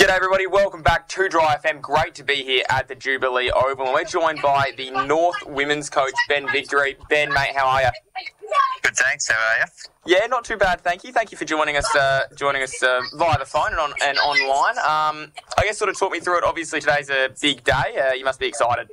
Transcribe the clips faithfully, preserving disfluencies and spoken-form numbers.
G'day everybody, welcome back to Dry F M. Great to be here at the Jubilee Oval. And we're joined by the North women's coach, Ben Victory. Ben, mate, how are you? Good, thanks. How are you? Yeah, not too bad, thank you. Thank you for joining us uh, joining us uh, via the phone and, on, and online. Um, I guess sort of talk me through it. Obviously today's a big day. Uh, you must be excited.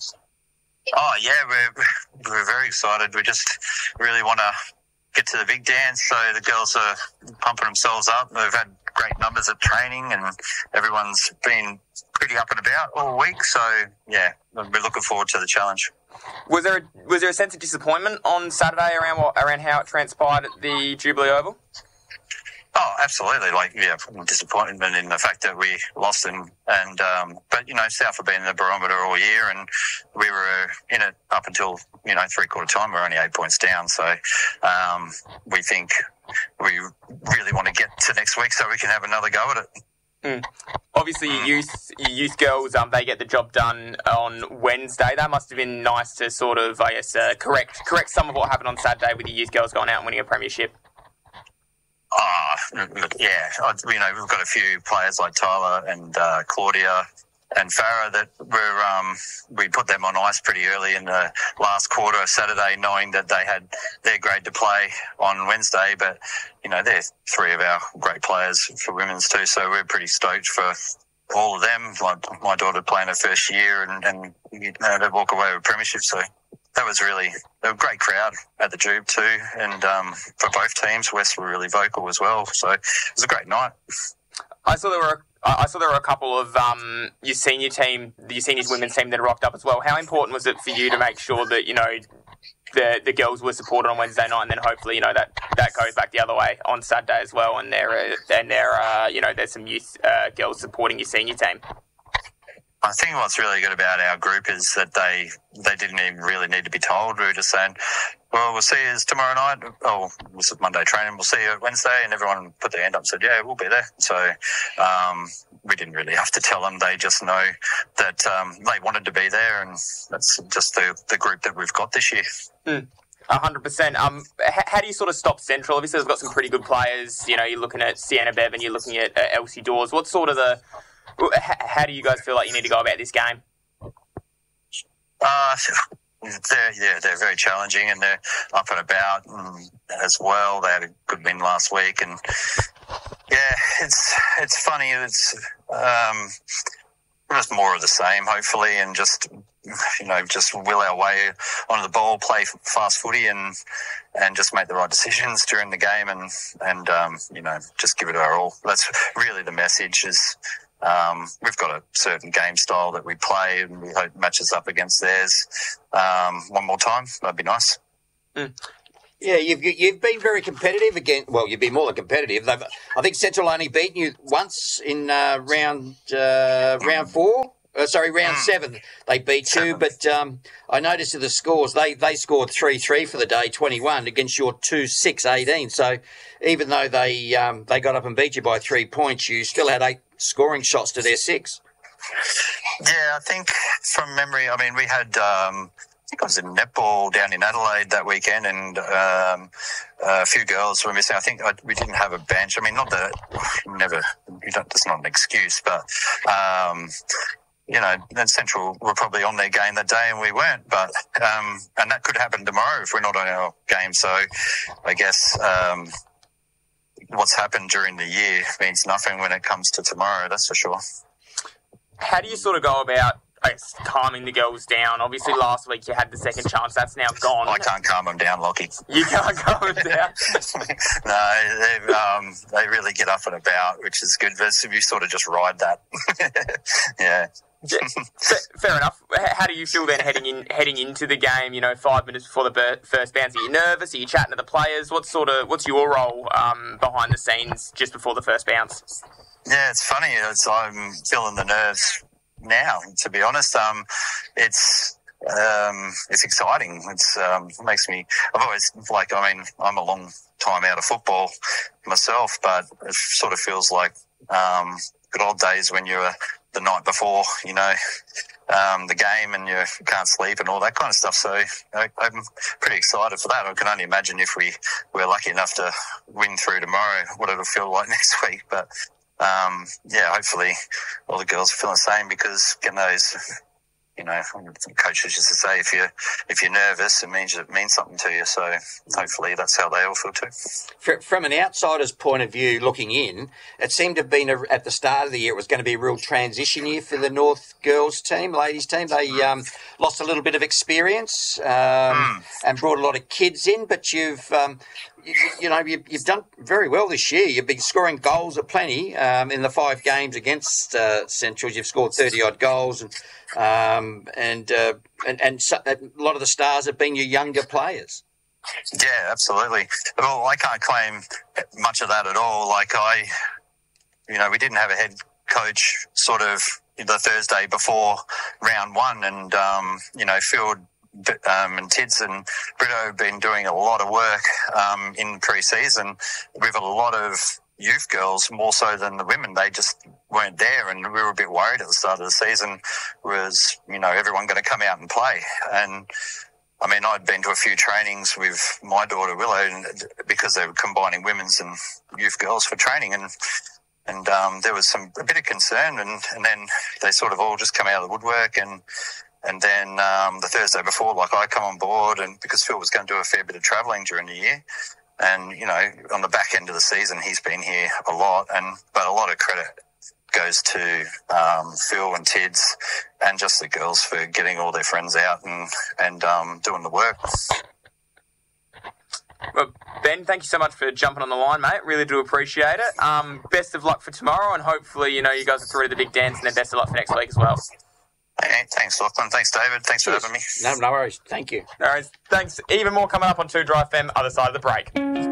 Oh, yeah, we're, we're very excited. We just really want to get to the big dance, so the girls are pumping themselves up. We've had great numbers at training and everyone's been pretty up and about all week, so yeah, we're looking forward to the challenge. Was there a, was there a sense of disappointment on Saturday around what, around how it transpired at the Jubilee Oval? Oh, absolutely. Like, yeah, disappointment in the fact that we lost and, and um, but, you know, South have been in the barometer all year and we were in it up until, you know, three-quarter time. We're only eight points down. So um, we think we really want to get to next week so we can have another go at it. Mm. Obviously, your youth, your youth girls, um, they get the job done on Wednesday. That must have been nice to sort of, I guess, uh, correct correct some of what happened on Saturday with your youth girls going out and winning a premiership. Oh, yeah. You know, we've got a few players like Tyler and uh, Claudia and Farah that were, um, we put them on ice pretty early in the last quarter of Saturday, knowing that they had their grade to play on Wednesday. But, you know, they're three of our great players for women's too, so we're pretty stoked for all of them. Like my daughter playing her first year and, and you know, they walk away with a premiership, so that was really a great crowd at the Jube too, and um, for both teams, West were really vocal as well. So it was a great night. I saw there were I saw there were a couple of um, your senior team, your seniors women's team that rocked up as well. How important was it for you to make sure that you know the the girls were supported on Wednesday night, and then hopefully you know that, that goes back the other way on Saturday as well, and there uh, and there uh, you know there's some youth uh, girls supporting your senior team. I think what's really good about our group is that they they didn't even really need to be told. We were just saying, well, we'll see you tomorrow night. Oh, it was Monday training. We'll see you Wednesday. And everyone put their hand up and said, yeah, we'll be there. So um, we didn't really have to tell them. They just know that um, they wanted to be there. And that's just the, the group that we've got this year. Mm. A hundred percent. Um, how do you sort of stop Central? Obviously, they've got some pretty good players. You know, you're looking at Sienna Bevan, you're looking at uh, Elsie Dawes. What's sort of the How do you guys feel like you need to go about this game? Uh, they're, yeah, they're very challenging and they're up and about and as well. They had a good win last week and yeah, it's it's funny. It's um, just more of the same, hopefully, and just you know just will our way onto the ball, play fast footy, and and just make the right decisions during the game, and and um, you know just give it our all. That's really the message. Is Um, we've got a certain game style that we play and we hope matches up against theirs. Um, one more time, that'd be nice. Mm. Yeah, you've you've been very competitive again. Well, you've been more than competitive. They've, I think Central only beaten you once in uh, round uh, round four. Uh, sorry, round mm. seven. They beat you, seven. But um, I noticed in the scores they they scored three three for the day, twenty-one against your two six eighteen. So even though they um, they got up and beat you by three points, you still had eight scoring shots to their six. Yeah, I think from memory, I mean, we had, um, I think I was in netball down in Adelaide that weekend and um, a few girls were missing. I think I, we didn't have a bench. I mean, not that, never, you don't, that's not an excuse, but, um, you know, then Central were probably on their game that day and we weren't, but, um, and that could happen tomorrow if we're not on our game. So I guess, um, what's happened during the year means nothing when it comes to tomorrow, that's for sure. How do you sort of go about, I guess, calming the girls down? Obviously, last week you had the second chance. That's now gone. I can't calm them down, Lockie. You can't calm them down? No, they um, they really get up and about, which is good. But you sort of just ride that. Yeah. Yeah, fair enough. How do you feel then heading in heading into the game? You know, five minutes before the first bounce, are you nervous? Are you chatting to the players? What's sort of what's your role um, behind the scenes just before the first bounce? Yeah, it's funny. It's, I'm feeling the nerves now. To be honest, um, it's um, it's exciting. It's um, it makes me. I've always like. I mean, I'm a long time out of football myself, but it sort of feels like um, good old days when you were the night before, you know, um, the game and you can't sleep and all that kind of stuff. So I, I'm pretty excited for that. I can only imagine if we were lucky enough to win through tomorrow, what it'll feel like next week. But um, yeah, hopefully all the girls feel the same, because getting those, you know, coaches used to say, if you're if you're nervous, it means it means something to you. So hopefully that's how they all feel too. From an outsider's point of view, looking in, it seemed to have been a, at the start of the year it was going to be a real transition year for the North girls team, ladies team. They um, lost a little bit of experience um, mm. and brought a lot of kids in, but you've um, you, you know you, you've done very well this year. You've been scoring goals at plenty um, in the five games against uh, Central. You've scored thirty odd goals and. Um, and, uh, and and so, a lot of the stars have been your younger players. Yeah, absolutely. Well, I can't claim much of that at all. Like I, you know, we didn't have a head coach sort of the Thursday before round one, and um, you know, Phil um, and Tids and Brito have been doing a lot of work um, in pre-season with a lot of youth girls, more so than the women. They just weren't there, and we were a bit worried at the start of the season, was, you know, everyone going to come out and play. And I mean, I'd been to a few trainings with my daughter Willow, because they were combining women's and youth girls for training, and and um, there was some a bit of concern, and, and then they sort of all just come out of the woodwork, and and then um, the Thursday before, like I come on board, and because Phil was going to do a fair bit of travelling during the year. And, you know, on the back end of the season, he's been here a lot, and but a lot of credit goes to um, Phil and Tids and just the girls for getting all their friends out and, and um, doing the work. Well, Ben, thank you so much for jumping on the line, mate. Really do appreciate it. Um, best of luck for tomorrow, and hopefully, you know, you guys are through to the big dance, and then best of luck for next week as well. Hey, thanks, Lachlan. Thanks, David. Thanks for having me. No, no worries. Thank you. No worries. Thanks. Even more coming up on Two Dry F M, other side of the break.